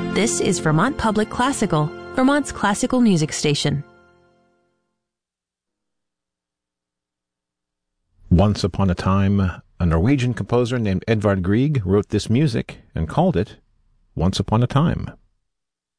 This is Vermont Public Classical, Vermont's classical music station. Once upon a time, a Norwegian composer named Edvard Grieg wrote this music and called it Once Upon a Time.